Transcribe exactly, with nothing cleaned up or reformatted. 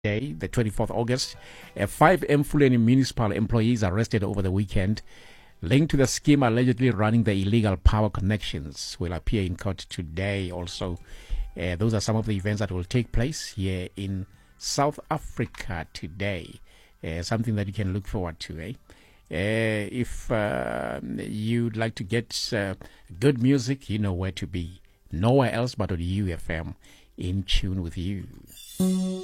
Day, the twenty-fourth of August. Uh, five Mfuleni municipal employees arrested over the weekend linked to the scheme allegedly running the illegal power connections will appear in court today also. Uh, those are some of the events that will take place here in South Africa today. Uh, something that you can look forward to, eh? Uh, if uh, you'd like to get uh, good music, you know where to be. Nowhere else but on U F M, in tune with you.